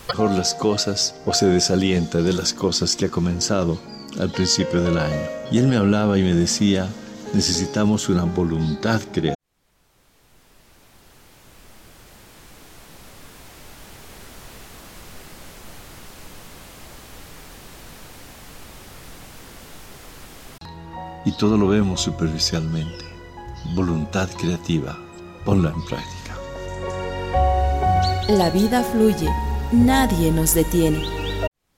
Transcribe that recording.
mejor las cosas o se desalienta de las cosas que ha comenzado al principio del año. Y él me hablaba y me decía, necesitamos una voluntad creativa. Y todo lo vemos superficialmente. Voluntad creativa, ponla en práctica. La vida fluye, nadie nos detiene.